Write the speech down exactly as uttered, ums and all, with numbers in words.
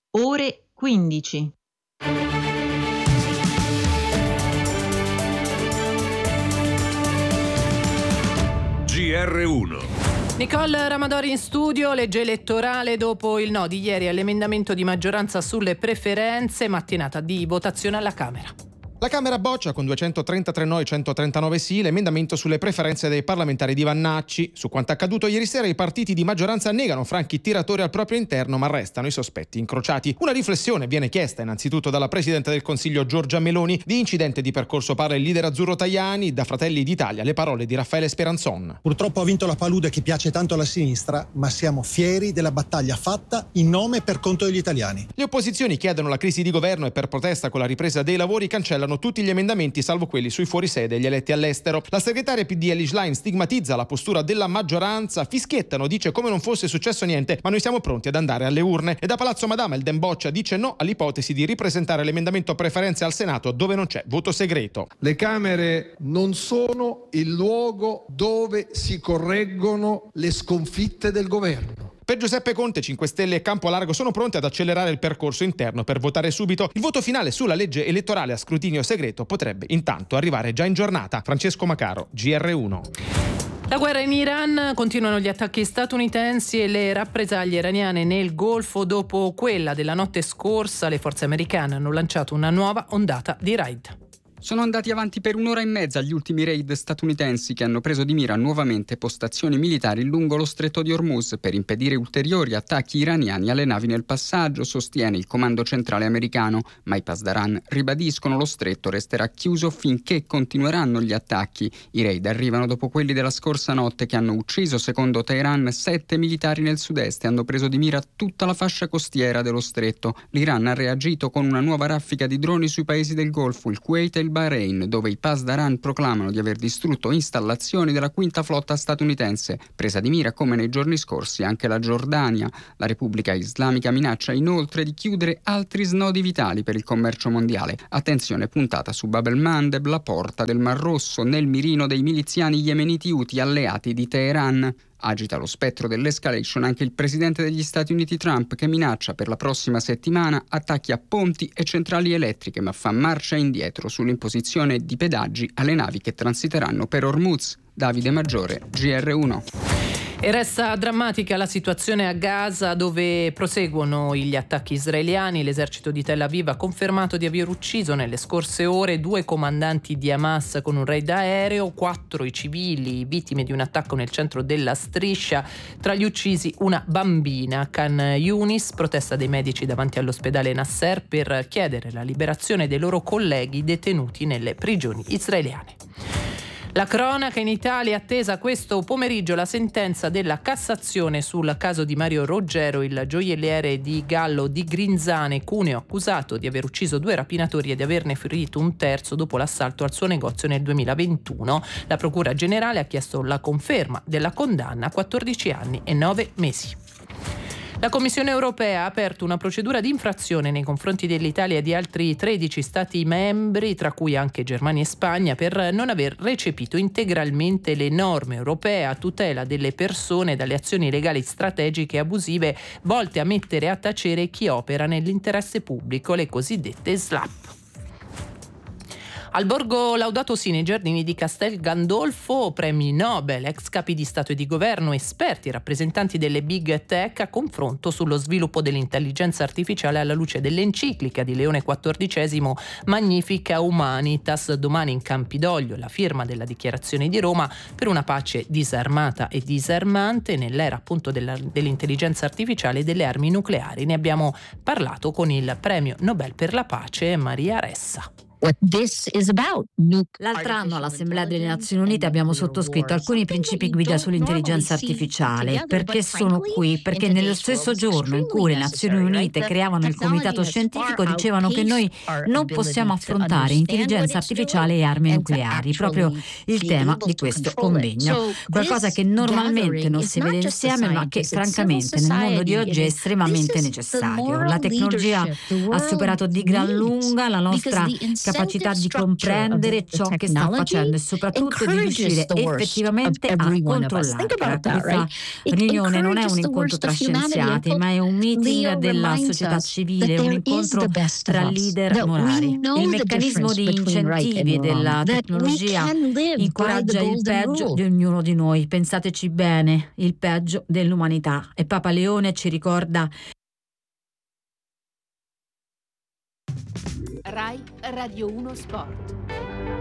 ore quindici. G R uno. Nicole Ramadori in studio. Legge elettorale dopo il no di ieri all'emendamento di maggioranza sulle preferenze, mattinata di votazione alla Camera. La Camera boccia con duecentotrentatré no e centotrentanove sì l'emendamento sulle preferenze dei parlamentari di Vannacci. Su quanto accaduto ieri sera i partiti di maggioranza negano franchi tiratori al proprio interno, ma restano i sospetti incrociati. Una riflessione viene chiesta innanzitutto dalla Presidente del Consiglio Giorgia Meloni. Di incidente di percorso parla il leader azzurro Tajani, da Fratelli d'Italia le parole di Raffaele Speranzon. Purtroppo ha vinto la palude che piace tanto alla sinistra, ma siamo fieri della battaglia fatta in nome e per conto degli italiani. Le opposizioni chiedono la crisi di governo e per protesta con la ripresa dei lavori cancellano tutti gli emendamenti salvo quelli sui fuorisede e gli eletti all'estero. La segretaria P D Elly Schlein stigmatizza la postura della maggioranza, fischiettano, dice come non fosse successo niente, ma noi siamo pronti ad andare alle urne. E da Palazzo Madama il Dem boccia, dice no all'ipotesi di ripresentare l'emendamento preferenze al Senato dove non c'è voto segreto. Le Camere non sono il luogo dove si correggono le sconfitte del governo. Per Giuseppe Conte, cinque Stelle e Campo Largo sono pronti ad accelerare il percorso interno per votare subito. Il voto finale sulla legge elettorale a scrutinio segreto potrebbe intanto arrivare già in giornata. Francesco Macaro, G R uno. La guerra in Iran, continuano gli attacchi statunitensi e le rappresaglie iraniane nel Golfo. Dopo quella della notte scorsa, le forze americane hanno lanciato una nuova ondata di raid. Sono andati avanti per un'ora e mezza gli ultimi raid statunitensi che hanno preso di mira nuovamente postazioni militari lungo lo stretto di Hormuz per impedire ulteriori attacchi iraniani alle navi nel passaggio, sostiene il comando centrale americano, ma i Pasdaran ribadiscono lo stretto resterà chiuso finché continueranno gli attacchi. I raid arrivano dopo quelli della scorsa notte che hanno ucciso, secondo Teheran, sette militari nel sud-est e hanno preso di mira tutta la fascia costiera dello stretto. L'Iran ha reagito con una nuova raffica di droni sui paesi del Golfo, il Kuwait e il Bahrain, dove i Pasdaran proclamano di aver distrutto installazioni della quinta flotta statunitense. Presa di mira come nei giorni scorsi anche la Giordania. La Repubblica Islamica minaccia inoltre di chiudere altri snodi vitali per il commercio mondiale. Attenzione puntata su Bab el-Mandeb, la porta del Mar Rosso, nel mirino dei miliziani yemeniti Houthi alleati di Teheran. Agita lo spettro dell'escalation anche il presidente degli Stati Uniti Trump, che minaccia per la prossima settimana attacchi a ponti e centrali elettriche, ma fa marcia indietro sull'imposizione di pedaggi alle navi che transiteranno per Hormuz. Davide Maggiore, G R uno. E resta drammatica la situazione a Gaza, dove proseguono gli attacchi israeliani. L'esercito di Tel Aviv ha confermato di aver ucciso nelle scorse ore due comandanti di Hamas con un raid aereo, quattro i civili vittime di un attacco nel centro della striscia, tra gli uccisi una bambina. Khan Yunis, protesta dei medici davanti all'ospedale Nasser per chiedere la liberazione dei loro colleghi detenuti nelle prigioni israeliane. La cronaca in Italia, attesa questo pomeriggio la sentenza della Cassazione sul caso di Mario Roggero, il gioielliere di Gallo di Grinzane, Cuneo, accusato di aver ucciso due rapinatori e di averne ferito un terzo dopo l'assalto al suo negozio nel duemilaventuno. La Procura Generale ha chiesto la conferma della condanna a quattordici anni e nove mesi. La Commissione europea ha aperto una procedura di infrazione nei confronti dell'Italia e di altri tredici Stati membri, tra cui anche Germania e Spagna, per non aver recepito integralmente le norme europee a tutela delle persone dalle azioni legali strategiche e abusive volte a mettere a tacere chi opera nell'interesse pubblico, le cosiddette S L A P. Al Borgo Laudato Si nei giardini di Castel Gandolfo, premi Nobel, ex capi di Stato e di Governo, esperti, rappresentanti delle big tech a confronto sullo sviluppo dell'intelligenza artificiale alla luce dell'enciclica di Leone quattordicesimo Magnifica Humanitas. Domani in Campidoglio la firma della Dichiarazione di Roma per una pace disarmata e disarmante nell'era appunto della, dell'intelligenza artificiale e delle armi nucleari. Ne abbiamo parlato con il premio Nobel per la pace Maria Ressa. L'altro anno all'Assemblea delle Nazioni Unite abbiamo sottoscritto alcuni principi guida sull'intelligenza artificiale. Perché sono qui? Perché nello stesso giorno in cui le Nazioni Unite creavano il comitato scientifico dicevano che noi non possiamo affrontare intelligenza artificiale e armi nucleari, proprio il tema di questo convegno. Qualcosa che normalmente non si vede insieme, ma che francamente nel mondo di oggi è estremamente necessario. La tecnologia ha superato di gran lunga la nostra capacità di comprendere ciò che sta facendo e soprattutto di riuscire effettivamente a controllarla. Questa riunione non è un incontro tra scienziati, ma è un meeting della società civile, un incontro tra leader morali. Il meccanismo di incentivi della tecnologia incoraggia il peggio di ognuno di noi. Pensateci bene, il peggio dell'umanità. E Papa Leone ci ricorda. Rai Radio uno Sport.